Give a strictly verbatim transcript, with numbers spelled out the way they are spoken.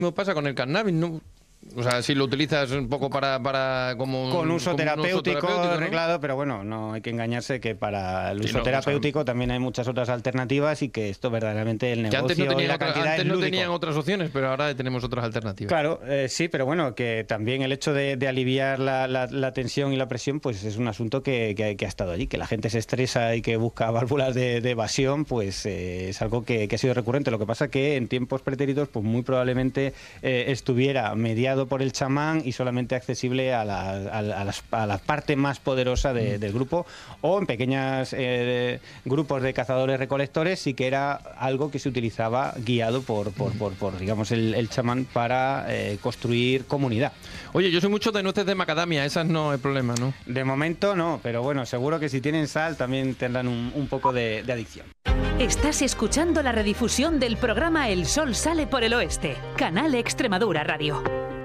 mismo pasa con el cannabis, ¿no? O sea, si lo utilizas un poco para, para como con uso como terapéutico, un uso terapéutico, ¿no? arreglado, pero bueno, no hay que engañarse que para el uso Sí, no, terapéutico o sea, también hay muchas otras alternativas y que esto verdaderamente el que negocio antes no y tenían, la otra, cantidad antes es no lúdico. tenían otras opciones, pero ahora tenemos otras alternativas. Claro, eh, sí, pero bueno, que también el hecho de, de aliviar la, la, la tensión y la presión, pues es un asunto que, que, que ha estado allí, que la gente se estresa y que busca válvulas de, de evasión, pues eh, es algo que, que ha sido recurrente. Lo que pasa que en tiempos pretéritos, pues muy probablemente eh, estuviera mediado por el chamán y solamente accesible a la, a la, a las, a la parte más poderosa de, del grupo, o en pequeños eh, grupos de cazadores-recolectores sí que era algo que se utilizaba guiado por, por, por, por digamos, el, el chamán para eh, construir comunidad. Oye, yo soy mucho de nueces de macadamia, esas no hay problema, ¿no? De momento no, pero bueno, seguro que si tienen sal también tendrán un, un poco de, de adicción. Estás escuchando la redifusión del programa El Sol sale por el oeste, Canal Extremadura Radio.